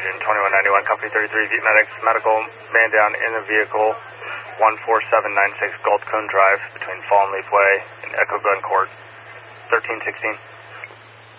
engine 2191, Company 33, Vietnametics, medical, man down in the vehicle, 14796 Gold Cone Drive between Fall and Leaf Way and Echo Gun Court, 1316.